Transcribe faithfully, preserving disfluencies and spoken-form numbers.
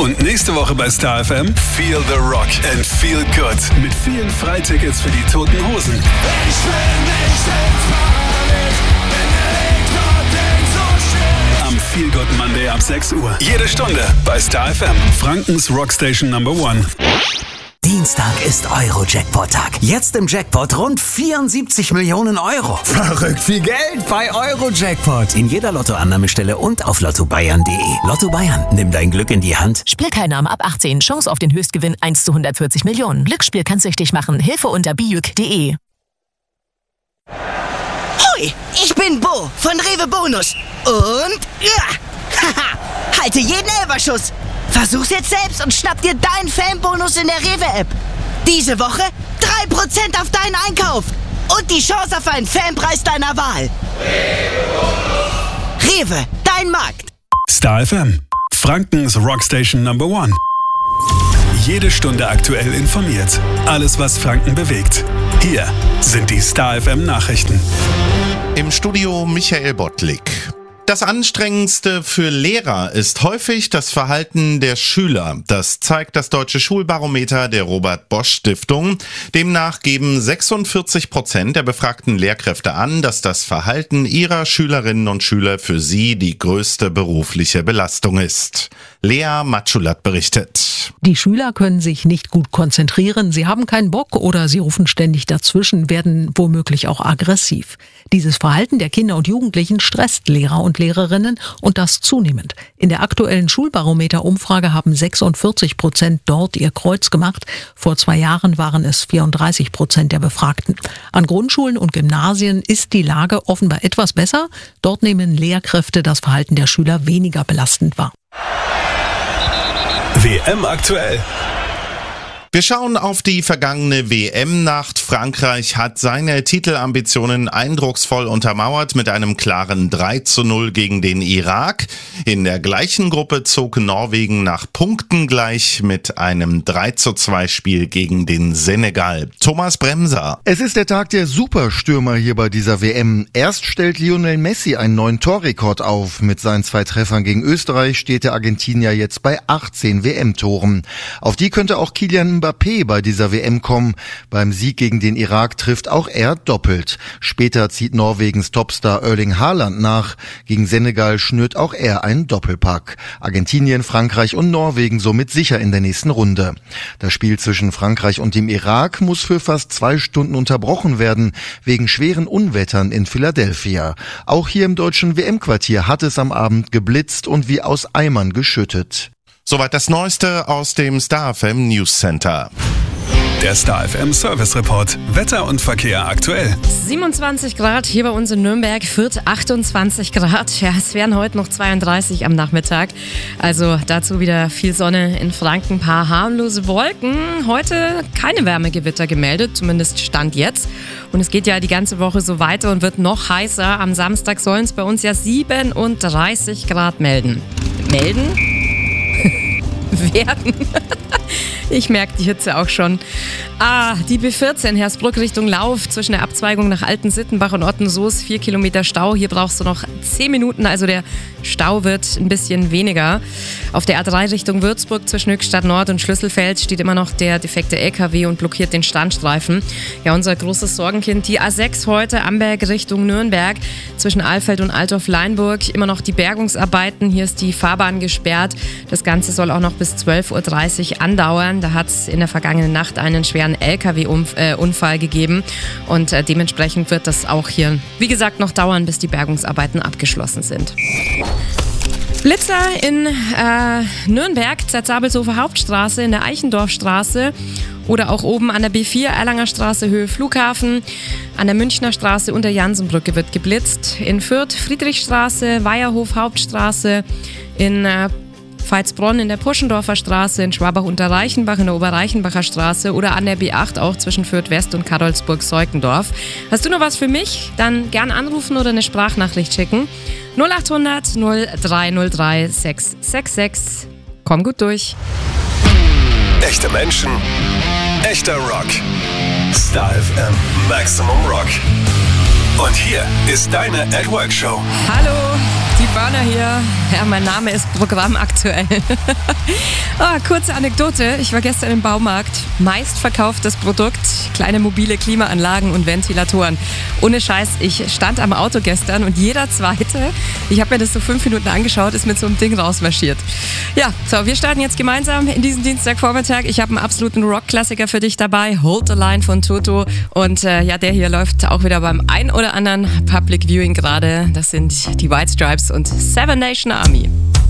Und nächste Woche bei Star F M Feel the Rock and Feel Good mit vielen Freitickets für die Toten Hosen. Ich will nicht ins Paradies, bin ich trotzdem so schön. Am Feel Good Monday ab sechs Uhr. Jede Stunde bei Star F M. Frankens Rockstation Number One. Dienstag ist Euro-Jackpot-Tag. Jetzt im Jackpot rund vierundsiebzig Millionen Euro. Verrückt viel Geld bei Euro-Jackpot. In jeder Lottoannahmestelle und auf lotto bayern punkt de. Lotto Bayern, nimm dein Glück in die Hand. Spielteilnahme ab achtzehn. Chance auf den Höchstgewinn eins zu hundertvierzig Millionen. Glücksspiel kann süchtig machen. Hilfe unter bijuk punkt de. Hoi, ich bin Bo von Rewe Bonus. Und ja, haha, halte jeden Elferschuss. Versuch's jetzt selbst und schnapp dir deinen Fanbonus in der Rewe-App. Diese Woche drei Prozent auf deinen Einkauf und die Chance auf einen Fanpreis deiner Wahl. Rewe, dein Markt. Star F M. Frankens Rockstation Number One. Jede Stunde aktuell informiert. Alles, was Franken bewegt. Hier sind die Star F M Nachrichten. Im Studio Michael Bottlik. Das Anstrengendste für Lehrer ist häufig das Verhalten der Schüler. Das zeigt das Deutsche Schulbarometer der Robert-Bosch-Stiftung. Demnach geben sechsundvierzig Prozent der befragten Lehrkräfte an, dass das Verhalten ihrer Schülerinnen und Schüler für sie die größte berufliche Belastung ist. Lea Matschulat berichtet. Die Schüler können sich nicht gut konzentrieren, sie haben keinen Bock oder sie rufen ständig dazwischen, werden womöglich auch aggressiv. Dieses Verhalten der Kinder und Jugendlichen stresst Lehrer und Lehrerinnen und das zunehmend. In der aktuellen Schulbarometer-Umfrage haben sechsundvierzig Prozent dort ihr Kreuz gemacht. Vor zwei Jahren waren es vierunddreißig Prozent der Befragten. An Grundschulen und Gymnasien ist die Lage offenbar etwas besser. Dort nehmen Lehrkräfte das Verhalten der Schüler weniger belastend wahr. W M aktuell. Wir schauen auf die vergangene W M-Nacht. Frankreich hat seine Titelambitionen eindrucksvoll untermauert mit einem klaren drei zu null gegen den Irak. In der gleichen Gruppe zog Norwegen nach Punkten gleich mit einem drei zu zwei Spiel gegen den Senegal. Thomas Bremser. Es ist der Tag der Superstürmer hier bei dieser W M. Erst stellt Lionel Messi einen neuen Torrekord auf. Mit seinen zwei Treffern gegen Österreich steht der Argentinier jetzt bei achtzehn W M-Toren. Auf die könnte auch Kylian Mbappé bei dieser W M kommen. Beim Sieg gegen den Irak trifft auch er doppelt. Später zieht Norwegens Topstar Erling Haaland nach. Gegen Senegal schnürt auch er einen Doppelpack. Argentinien, Frankreich und Norwegen somit sicher in der nächsten Runde. Das Spiel zwischen Frankreich und dem Irak muss für fast zwei Stunden unterbrochen werden, wegen schweren Unwettern in Philadelphia. Auch hier im deutschen W M-Quartier hat es am Abend geblitzt und wie aus Eimern geschüttet. Soweit das Neueste aus dem Star F M News Center. Der Star F M Service Report. Wetter und Verkehr aktuell. siebenundzwanzig Grad hier bei uns in Nürnberg, Fürth achtundzwanzig Grad. Ja, es wären heute noch zweiunddreißig am Nachmittag. Also dazu wieder viel Sonne in Franken, ein paar harmlose Wolken. Heute keine Wärmegewitter gemeldet, zumindest Stand jetzt. Und es geht ja die ganze Woche so weiter und wird noch heißer. Am Samstag sollen es bei uns ja siebenunddreißig Grad melden. Melden? werden. Ich merke die Hitze auch schon. Ah, die B vierzehn Hersbruck Richtung Lauf zwischen der Abzweigung nach Alten-Sittenbach und Ottensoos. Vier Kilometer Stau. Hier brauchst du noch zehn Minuten, also der Stau wird ein bisschen weniger. Auf der A drei Richtung Würzburg zwischen Höchstadt Nord und Schlüsselfeld steht immer noch der defekte L K W und blockiert den Standstreifen. Ja, unser großes Sorgenkind, die A sechs heute Amberg Richtung Nürnberg zwischen Alfeld und Altdorf-Leinburg. Immer noch die Bergungsarbeiten. Hier ist die Fahrbahn gesperrt. Das Ganze soll auch noch bis zwölf Uhr dreißig andauern. Da hat es in der vergangenen Nacht einen schweren L K W-Unfall gegeben und äh, dementsprechend wird das auch hier, wie gesagt, noch dauern, bis die Bergungsarbeiten abgeschlossen sind. Blitzer in äh, Nürnberg, Zerzabelshofer Hauptstraße, in der Eichendorfstraße oder auch oben an der B vier, Erlanger Straße, Höhe Flughafen. An der Münchner Straße unter Jansenbrücke wird geblitzt. In Fürth, Friedrichstraße, Weierhof Hauptstraße, in äh, Veitsbronn in der Puschendorfer Straße, in Schwabach unter Reichenbach in der Oberreichenbacher Straße oder an der B acht auch zwischen Fürth West und Karolsburg-Seukendorf. Hast du noch was für mich? Dann gern anrufen oder eine Sprachnachricht schicken. null acht hundert null drei null drei sechs sechs sechs. Komm gut durch. Echte Menschen, echter Rock. Star F M Maximum Rock. Und hier ist deine At Work Show. Hallo, die Burner hier. Ja, mein Name ist programmaktuell. oh, kurze Anekdote. Ich war gestern im Baumarkt. Meistverkauftes Produkt, kleine mobile Klimaanlagen und Ventilatoren. Ohne Scheiß, ich stand am Auto gestern und jeder Zweite, ich habe mir das so fünf Minuten angeschaut, ist mit so einem Ding rausmarschiert. Ja, so, wir starten jetzt gemeinsam in diesen Dienstagvormittag. Ich habe einen absoluten Rock-Klassiker für dich dabei. Hold the Line von Toto. Und äh, ja, der hier läuft auch wieder beim ein oder anderen Public Viewing gerade. Das sind die White Stripes und Seven Nation Army.